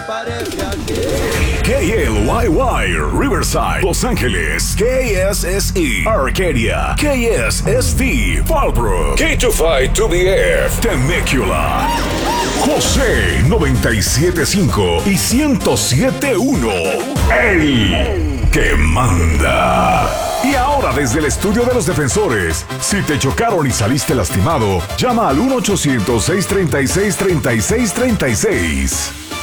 parece aquí. KLYY, Riverside, Los Ángeles, KSSE, Arcadia, KSST, Fallbrook, K25-2BF, Temecula, José 97.5 y 107.1, el que manda. Y ahora desde el estudio de los defensores, si te chocaron y saliste lastimado, llama al 1-800-636-3636.